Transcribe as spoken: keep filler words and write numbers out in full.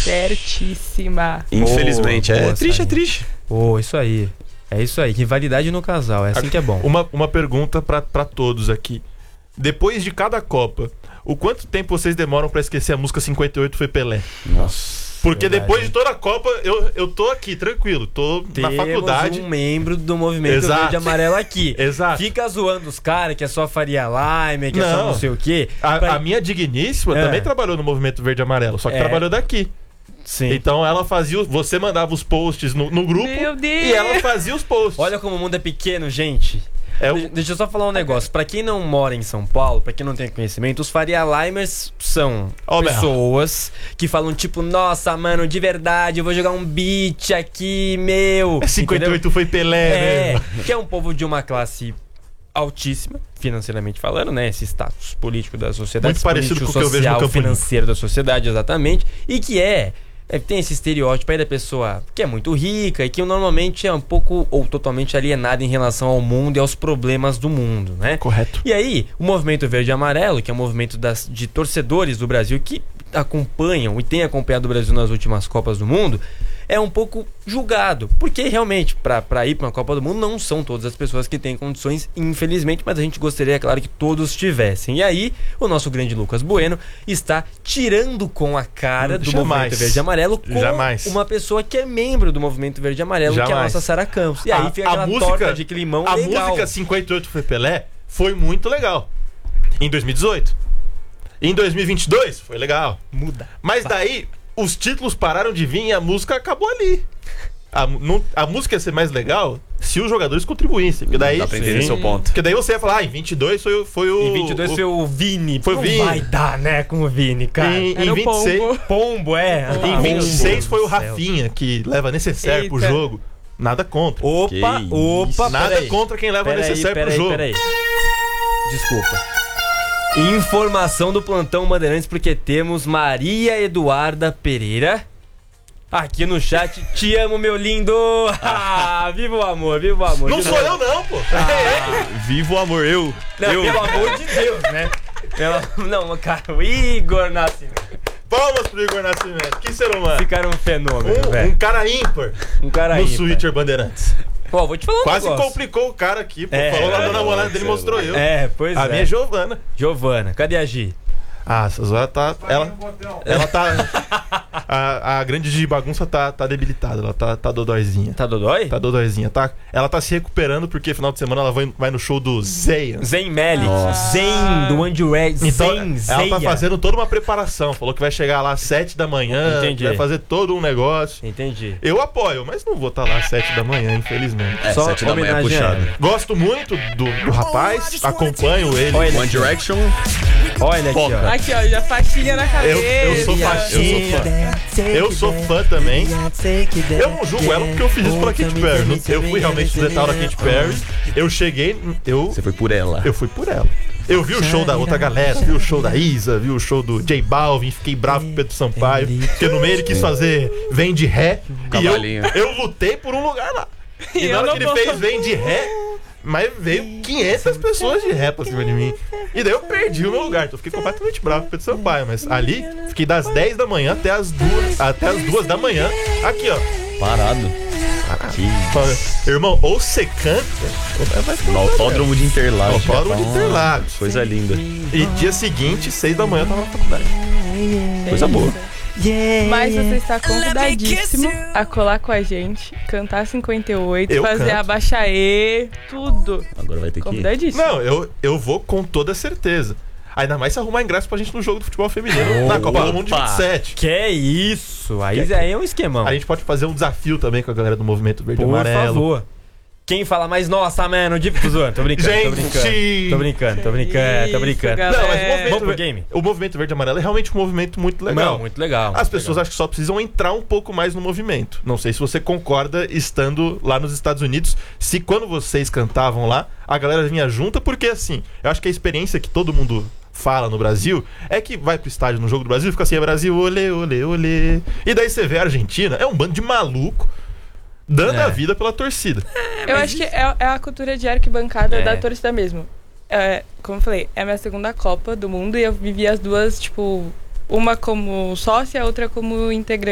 Certíssima. Infelizmente, Boa, é boa, triste, Sainha. é triste. Oh, isso aí. É isso aí. Rivalidade no casal. É assim que é bom. Uma, uma pergunta pra, pra todos aqui. Depois de cada Copa, o quanto tempo vocês demoram pra esquecer a música cinquenta e oito foi Pelé? Nossa. Porque Verdade. depois de toda a Copa, eu, eu tô aqui, tranquilo. Tô Temos na faculdade. um membro do movimento Exato. verde e amarelo aqui. Exato. Fica zoando os caras que é só Faria Lime, que é só Não. não sei o quê. A, Pra- a minha digníssima É. também trabalhou no movimento verde e amarelo, só que É. trabalhou daqui. Sim. Então ela fazia. o- Você mandava os posts no, no grupo Meu Deus. e ela fazia os posts. Olha como o mundo é pequeno, gente. É o- De- Deixa eu só falar um negócio. Pra quem não mora em São Paulo, pra quem não tem conhecimento, os Faria Limers são Ó, Bel. pessoas que falam tipo, nossa, mano, de verdade, eu vou jogar um beat aqui, meu. cinquenta e oito Entendeu? foi Pelé, É, né? que é um povo de uma classe altíssima, financeiramente falando, né? Esse status político da sociedade. Muito parecido político, com o que eu vejo no social, Campo Limpo. financeiro da sociedade, exatamente. E que é... é, tem esse estereótipo aí da pessoa que é muito rica e que normalmente é um pouco ou totalmente alienada em relação ao mundo e aos problemas do mundo, né? Correto. E aí, o Movimento Verde e Amarelo, que é um movimento das, de torcedores do Brasil que acompanham e tem acompanhado o Brasil nas últimas Copas do Mundo, é um pouco julgado. Porque realmente, para ir para uma Copa do Mundo, não são todas as pessoas que têm condições, infelizmente, mas a gente gostaria, é claro, que todos tivessem. E aí, o nosso grande Lucas Bueno está tirando com a cara do Jamais. Movimento Verde e Amarelo com Jamais. uma pessoa que é membro do Movimento Verde e Amarelo, que é a Jamais. nossa Sara Campos. E aí A- fica a aquela música- torta de climão A legal. música cinquenta e oito foi Pelé foi muito legal. Em dois mil e dezoito. Em dois mil e vinte e dois foi legal. Muda. Mas daí os títulos pararam de vir e a música acabou ali. A, mu- não- a música ia ser mais legal se os jogadores contribuíssem. Porque daí, Dá pra entender Sim. seu ponto. Porque daí você ia falar, ah, em vinte e dois foi, o- foi o. Em vinte e dois o, foi o Vini. foi o Não Vini. vai dar, né, com o Vini, cara. Em, Era em o vinte e seis, Pombo. Pombo, é. em Ah, vinte e seis Pombo foi o do céu. Rafinha, que leva necessaire pro Eita. jogo. Nada contra. Opa, Que opa, isso. Nada peraí. contra quem leva Peraí, necessaire pro peraí, jogo. peraí. Desculpa. Informação do Plantão Bandeirantes, porque temos Maria Eduarda Pereira aqui no chat. Te amo, meu lindo! Ah, viva o amor, viva o amor. Não De sou novo. eu, não, pô. Viva o amor, eu. Não, eu. pelo amor de Deus, né? Pelo- Não, cara, o Igor Nascimento. Palmas pro Igor Nascimento. Que ser humano. Esse cara é um fenômeno, Um, um velho. cara ímpar Um cara no aí. Switcher Bandeirantes. Ó, vou te falar um Quase negócio. complicou o cara aqui, pô. É, Falou lá é, da namorada é, dele, é, mostrou eu. É, pois A é. minha é Giovana. Giovana, cadê a Gi? Ah, essa Zora tá. Ela, ela tá. A, a grande de bagunça tá, tá debilitada. Ela tá, tá dodóizinha. Tá dodói? Tá dodóizinha, tá? Ela tá se recuperando porque final de semana ela vai, vai no show do Zeia. Zen Melly. Nossa. Zen do One Direction. Então, Zen, ela tá Zeia. fazendo toda uma preparação. Falou que vai chegar lá às sete da manhã, Entendi. vai fazer todo um negócio. Entendi. Eu apoio, mas não vou estar lá às sete da manhã, infelizmente. É, Só sete da manhã é homenagem a puxado. ela. Gosto muito do, do rapaz, acompanho ele. Olha ele One aqui, Direction. Olha ele aqui, Foca. ó. Aqui, ó, já faixinha na cabeça. Eu, eu sou faixinha. Eu sou fã também. Eu não julgo ela porque eu fiz isso pra Katy Perry. Não- Eu fui realmente detalhe da Katy Perry. Eu cheguei, eu, Você foi por ela. eu fui por ela. Eu vi o show da outra galera, vi o show da Isa, vi o show do J Balvin, fiquei bravo com o Pedro Sampaio, porque no meio ele quis fazer Vem de Ré, e eu, Cavalinho. eu lutei por um lugar lá. E na Eu hora não que ele vou. fez Vem de Ré, mas veio quinhentas pessoas de ré pra cima de mim. E daí eu perdi o meu lugar, então eu fiquei completamente bravo com o Pedro Sampaio. Mas ali, fiquei das dez da manhã até as duas, até as duas da manhã, aqui ó. Parado. Que Fala, irmão, ou você canta, ou vai no autódromo de Interlagos. Autódromo de Interlagos. Coisa linda. E dia seguinte, seis da manhã, eu tava na faculdade. Coisa boa. Mas você está convidadíssimo a colar com a gente, cantar cinquenta e oito, Eu fazer canto. a Baixaê, tudo. Agora vai ter que ir. Convidadíssimo. Não, eu, eu vou com toda certeza. Ainda mais se arrumar ingresso pra gente no jogo do futebol feminino na Copa do Mundo de vinte e sete. Que isso? Aí já é um esquemão. A gente pode fazer um desafio também com a galera do Movimento Verde e Por Amarelo. favor. Quem fala mais, nossa, mano, de... tô zoando, tô brincando, tô brincando. Gente! Tô brincando, tô brincando, tô Isso, brincando. galera. Não, mas o movimento, Vamos pro game? o movimento Verde e Amarelo é realmente um movimento muito legal. Não, muito legal. As muito pessoas legal. acho que só precisam entrar um pouco mais no movimento. Não sei se você concorda estando lá nos Estados Unidos, se quando vocês cantavam lá, a galera vinha junta, porque assim, eu acho que a experiência que todo mundo fala no Brasil é que vai pro estádio no jogo do Brasil e fica assim, é Brasil, olê, olê, olê. E daí você vê a Argentina, é um bando de maluco dando É. a vida pela torcida. Eu acho que é, é a cultura de arquibancada É. da torcida mesmo. É, como eu falei, é a minha segunda Copa do Mundo e eu vivi as duas, tipo, uma como sócia e a outra como integrante